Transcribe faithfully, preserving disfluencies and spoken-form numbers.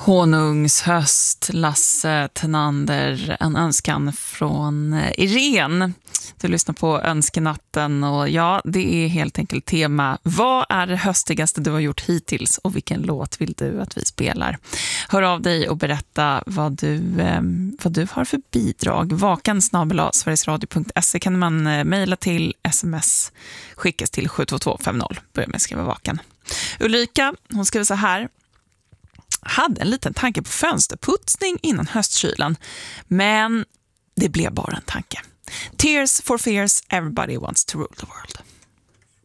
Honungshöst, Lasse Tenander, en önskan från Irene. Du lyssnar på Önskenatten och ja, det är helt enkelt tema. Vad är det höstigaste du har gjort hittills och vilken låt vill du att vi spelar? Hör av dig och berätta vad du, eh, vad du har för bidrag. Vakan snabel-a sverigesradio punkt se kan man eh, mejla till, sms skickas till sju två två fem noll. Börja med att skriva vakan. Ulrika, hon skriver så här: hade en liten tanke på fönsterputsning innan höstkylan, men det blev bara en tanke. Tears for Fears, Everybody Wants to Rule the World.